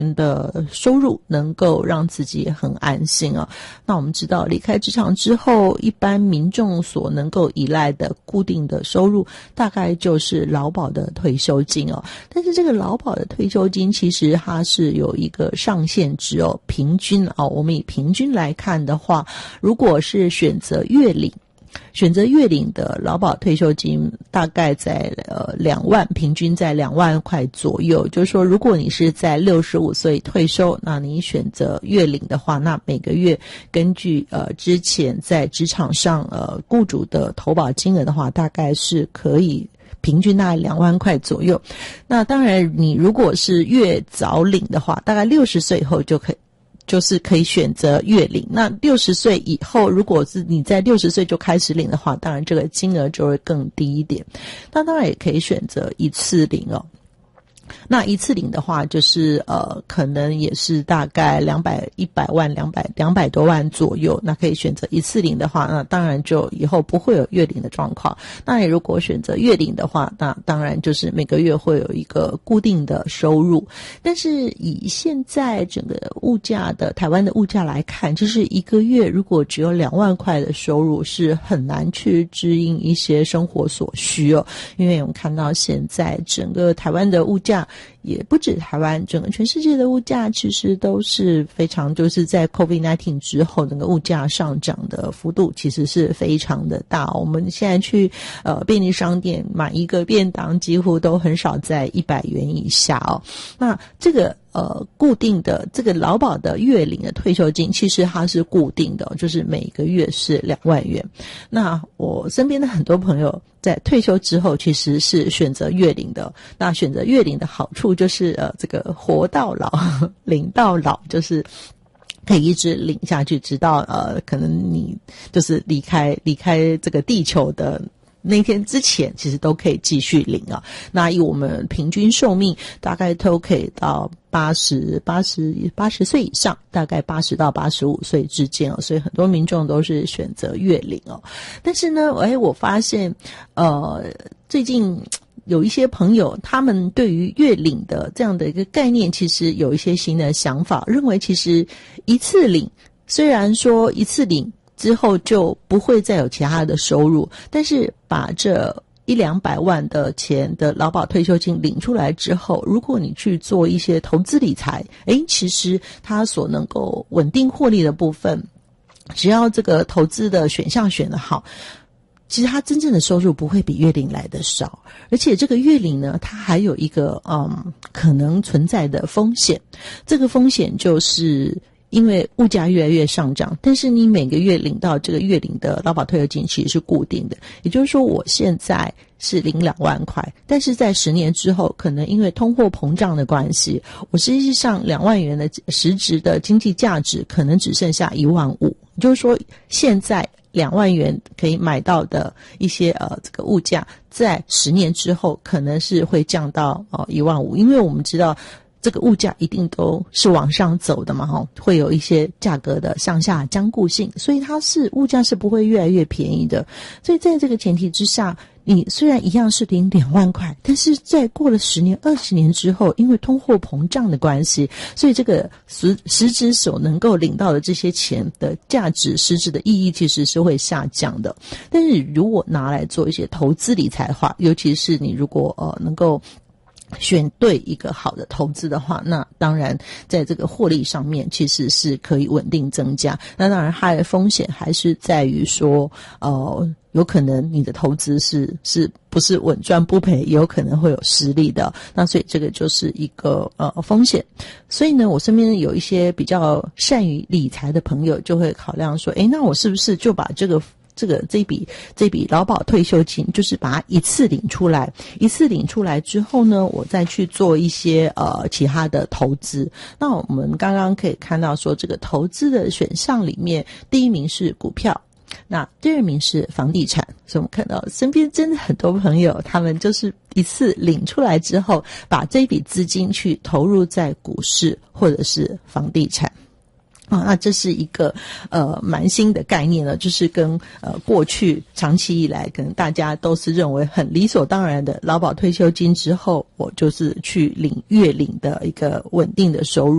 的收入能够让自己很安心啊。那我们知道离开职场之后，一般民众所能够依赖的固定的收入大概就是劳保的退休金哦。但是这个劳保的退休金其实它是有一个上限值哦，平均哦，我们以平均来看的话，如果是选择月领的劳保退休金大概在2万，平均在2万块左右。就是说如果你是在65岁退休，那你选择月领的话，那每个月根据之前在职场上雇主的投保金额的话，大概是可以平均大概2万块左右。那当然你如果是越早领的话，大概60岁以后就是可以选择月领。那60岁以后，如果是你在60岁就开始领的话，当然这个金额就会更低一点。那当然也可以选择一次领哦。那一次领的话，就是可能也是大概100万200多万左右。那可以选择一次领的话，那当然就以后不会有月领的状况。那你如果选择月领的话，那当然就是每个月会有一个固定的收入。但是以现在整个台湾的物价来看，就是一个月如果只有2万块的收入，是很难去支应一些生活所需哦。因为我们看到现在整个台湾的物价，也不止台湾，整个全世界的物价其实都是非常，就是在 COVID-19 之后，整个物价上涨的幅度其实是非常的大。我们现在去便利商店买一个便当，几乎都很少在100元以下哦。那这个固定的这个劳保的月领的退休金，其实它是固定的，就是每个月是2万元。那我身边的很多朋友在退休之后其实是选择月领的。那选择月领的好处就是这个活到老领到老，就是可以一直领下去，直到可能你就是离开这个地球的那天之前，其实都可以继续领啊。那以我们平均寿命大概都可以到80岁以上，大概80到85岁之间哦，所以很多民众都是选择月领哦。但是呢，我发现最近有一些朋友，他们对于月领的这样的一个概念，其实有一些新的想法，认为其实一次领，虽然说一次领之后就不会再有其他的收入，但是把这100-200万的钱的劳保退休金领出来之后，如果你去做一些投资理财，其实它所能够稳定获利的部分，只要这个投资的选项选得好，其实它真正的收入不会比月领来的少。而且这个月领呢，它还有一个可能存在的风险。这个风险就是因为物价越来越上涨，但是你每个月领到这个月领的劳保退休金其实是固定的。也就是说我现在是领2万块，但是在10年之后，可能因为通货膨胀的关系，我实际上2万元的实质的经济价值可能只剩下1万5。也就是说现在2万元可以买到的一些这个物价，在10年之后可能是会降到1万5，因为我们知道这个物价一定都是往上走的嘛，会有一些价格的向下僵固性，所以物价是不会越来越便宜的。所以在这个前提之下，你虽然一样是领2万块，但是在过了10年、20年之后，因为通货膨胀的关系，所以这个实质所能够领到的这些钱的价值、实质的意义其实是会下降的。但是如果拿来做一些投资理财的话，尤其是你如果能够选对一个好的投资的话，那当然在这个获利上面其实是可以稳定增加。那当然它的风险还是在于说有可能你的投资是不是稳赚不赔，也有可能会有失利的。那所以这个就是一个风险。所以呢，我身边有一些比较善于理财的朋友就会考量说，那我是不是就把这笔劳保退休金，就是把它一次领出来之后呢，我再去做一些其他的投资。那我们刚刚可以看到说，这个投资的选项里面，第一名是股票，那第二名是房地产。所以我们看到身边真的很多朋友，他们就是一次领出来之后，把这笔资金去投入在股市或者是房地产。 那这是一个蛮新的概念了，就是跟过去长期以来可能大家都是认为很理所当然的劳保退休金之后我就是去领月领的一个稳定的收入。